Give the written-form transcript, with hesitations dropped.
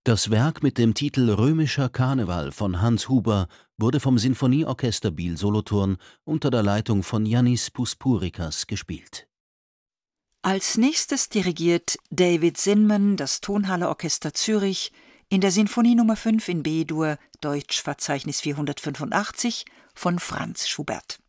Das Werk mit dem Titel Römischer Karneval von Hans Huber wurde vom Sinfonieorchester Biel-Solothurn unter der Leitung von Yannis Puspurikas gespielt. Als nächstes dirigiert David Zinman das Tonhalle Orchester Zürich in der Sinfonie Nr. 5 in B-Dur, Deutschverzeichnis 485 von Franz Schubert.